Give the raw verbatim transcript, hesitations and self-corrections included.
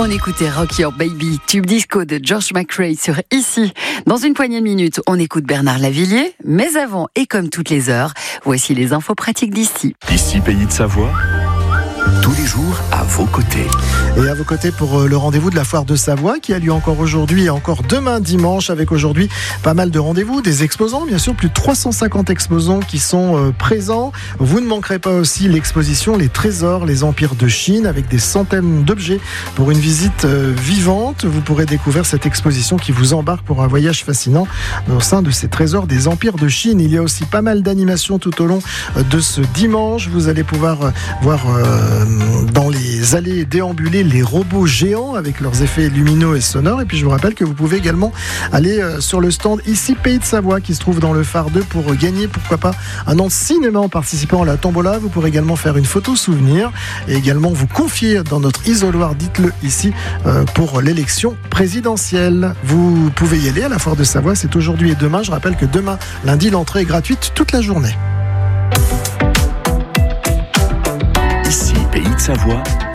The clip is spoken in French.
On écoutait Rock Your Baby, tube disco de George McRae sur Ici. Dans une poignée de minutes, on écoute Bernard Lavilliers. Mais avant, et comme toutes les heures, voici les infos pratiques d'Ici. Ici, pays de Savoie, tous les jours à vos côtés. Et à vos côtés pour le rendez-vous de la foire de Savoie qui a lieu encore aujourd'hui et encore demain dimanche, avec aujourd'hui pas mal de rendez-vous, des exposants, bien sûr, plus de trois cent cinquante exposants qui sont euh, présents. Vous ne manquerez pas aussi l'exposition Les Trésors, les Empires de Chine, avec des centaines d'objets pour une visite euh, vivante. Vous pourrez découvrir cette exposition qui vous embarque pour un voyage fascinant au sein de ces trésors des Empires de Chine. Il y a aussi pas mal d'animations tout au long de ce dimanche. Vous allez pouvoir euh, voir euh, dans les allées déambulées les robots géants avec leurs effets lumineux et sonores. Et puis je vous rappelle que vous pouvez également aller euh, sur le stand Ici Pays de Savoie qui se trouve dans le phare deux pour gagner, pourquoi pas, un an de cinéma en participant à la tombola. Vous pourrez également faire une photo souvenir et également vous confier dans notre isoloir, dites-le ici, euh, pour l'élection présidentielle. Vous pouvez y aller à la foire de Savoie, c'est aujourd'hui et demain. Je rappelle que demain, lundi, l'entrée est gratuite toute la journée. Ici, pays de Savoie,